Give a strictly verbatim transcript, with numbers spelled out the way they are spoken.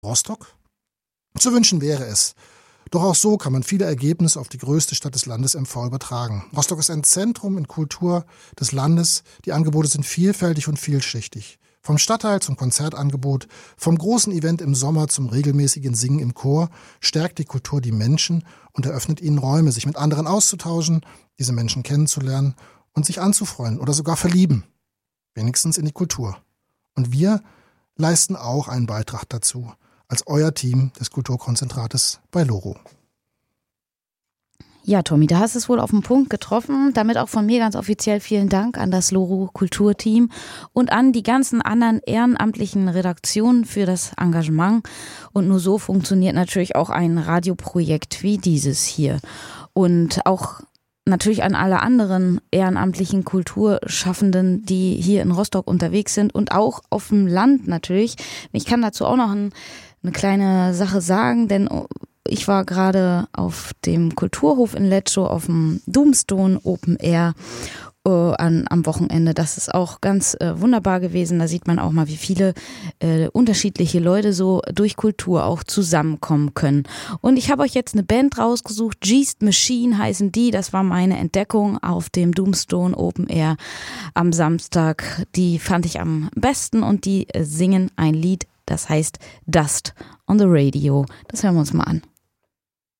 Rostock? Zu wünschen wäre es. Doch auch so kann man viele Ergebnisse auf die größte Stadt des Landes M V übertragen. Rostock ist ein Zentrum in Kultur des Landes. Die Angebote sind vielfältig und vielschichtig. Vom Stadtteil zum Konzertangebot, vom großen Event im Sommer zum regelmäßigen Singen im Chor stärkt die Kultur die Menschen und eröffnet ihnen Räume, sich mit anderen auszutauschen, diese Menschen kennenzulernen und sich anzufreuen oder sogar verlieben. Wenigstens in die Kultur. Und wir leisten auch einen Beitrag dazu, als euer Team des Kulturkonzentrates bei Loro. Ja, Tommy, da hast du es wohl auf den Punkt getroffen. Damit auch von mir ganz offiziell vielen Dank an das Loro Kulturteam und an die ganzen anderen ehrenamtlichen Redaktionen für das Engagement. Und nur so funktioniert natürlich auch ein Radioprojekt wie dieses hier. Und auch natürlich an alle anderen ehrenamtlichen Kulturschaffenden, die hier in Rostock unterwegs sind und auch auf dem Land natürlich. Ich kann dazu auch noch ein, eine kleine Sache sagen, denn ich war gerade auf dem Kulturhof in Letschow auf dem Doomstone Open Air äh, an, am Wochenende. Das ist auch ganz äh, wunderbar gewesen. Da sieht man auch mal, wie viele äh, unterschiedliche Leute so durch Kultur auch zusammenkommen können. Und ich habe euch jetzt eine Band rausgesucht. Geest Machine heißen die. Das war meine Entdeckung auf dem Doomstone Open Air am Samstag. Die fand ich am besten und die äh, singen ein Lied, das heißt Dust on the Radio. Das hören wir uns mal an.